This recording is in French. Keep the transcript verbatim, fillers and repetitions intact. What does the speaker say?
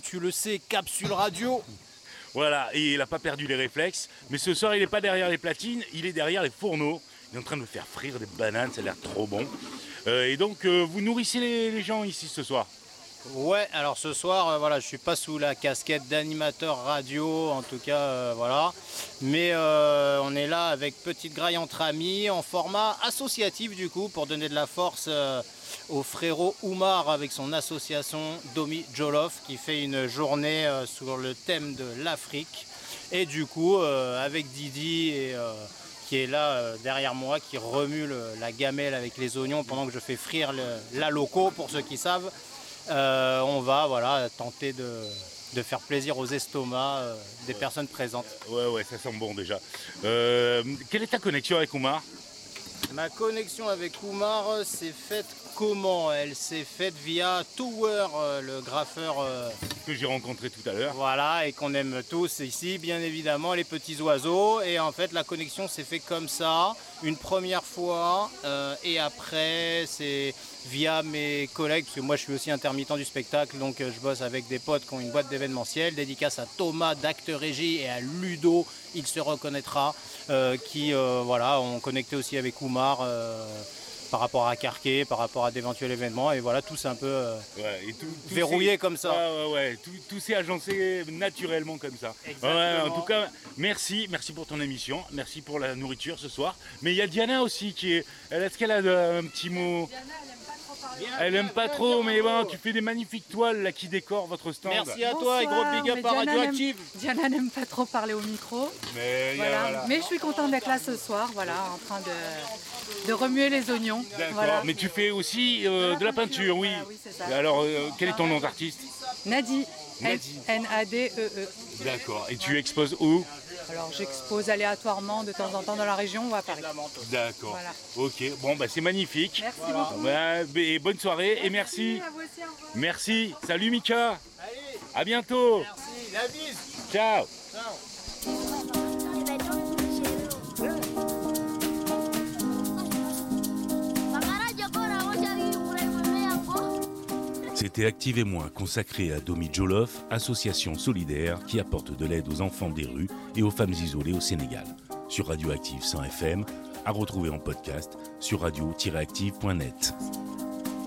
tu le sais, Capsule Radio. Voilà, et il n'a pas perdu les réflexes, mais ce soir il n'est pas derrière les platines, il est derrière les fourneaux. Il est en train de faire frire des bananes, ça a l'air trop bon. Euh, et donc euh, vous nourrissez les, les gens ici ce soir? Ouais, alors ce soir, euh, voilà, je suis pas sous la casquette d'animateur radio, en tout cas, euh, voilà. Mais euh, on est là avec Petite Graille entre amis, en format associatif du coup, pour donner de la force euh, au frérot Oumar avec son association Domi Jolof, qui fait une journée euh, sur le thème de l'Afrique. Et du coup, euh, avec Didi et... Euh, qui est là euh, derrière moi, qui remue le, la gamelle avec les oignons pendant que je fais frire le, la loco, pour ceux qui savent. Euh, on va voilà, tenter de, de faire plaisir aux estomacs euh, des ouais. personnes présentes. Ouais, ouais, ça sent bon déjà. Euh, quelle est ta connexion avec Oumar? Ma connexion avec Oumar s'est faite comment? Elle s'est faite via Tower, euh, le graffeur euh, que j'ai rencontré tout à l'heure. Voilà, et qu'on aime tous ici, bien évidemment, les petits oiseaux. Et en fait, la connexion s'est faite comme ça, une première fois, euh, et après, c'est via mes collègues, parce que moi je suis aussi intermittent du spectacle, donc euh, je bosse avec des potes qui ont une boîte d'événementiel, dédicace à Thomas d'Acte Régie et à Ludo, il se reconnaîtra, euh, qui euh, voilà, ont connecté aussi avec Oumar euh, par rapport à Carquet, par rapport à d'éventuels événements, et voilà, tout c'est un peu euh, ouais, et tout, tout verrouillé comme ça. Ouais, ouais, ouais, tout, tout s'est agencé naturellement comme ça. Ouais, en tout cas, merci, merci pour ton émission, merci pour la nourriture ce soir. Mais il y a Diana aussi qui est, est-ce qu'elle a un petit mot? Diana, elle aime pas trop parler. Bien, elle aime pas trop, mais bon, tu fais des magnifiques toiles là qui décorent votre stand. Merci à Bonsoir, toi et gros big up à Radioactive. Diana n'aime pas trop parler au micro. Mais, voilà. voilà. mais je suis contente d'être là ce soir, voilà, en train de, de remuer les oignons. D'accord, voilà. mais tu fais aussi euh, de la peinture, oui. Voilà, oui, c'est ça. Alors, euh, quel est ton nom d'artiste? Nadi. Nadi. N A D E E. D'accord, et tu exposes où? Alors j'expose aléatoirement de temps en temps dans la région ou à Paris. D'accord. Voilà. Ok, bon bah c'est magnifique. Merci voilà. beaucoup. Bah, et bonne soirée merci, et merci. À vous aussi, au revoir. Merci. Salut Mika. Allez. À bientôt. Merci, la bise. Ciao. Ciao. C'était Activez-moi, consacré à Domi Jolof, association solidaire qui apporte de l'aide aux enfants des rues et aux femmes isolées au Sénégal. Sur Radioactive cent F M, à retrouver en podcast sur radio tiret active point net.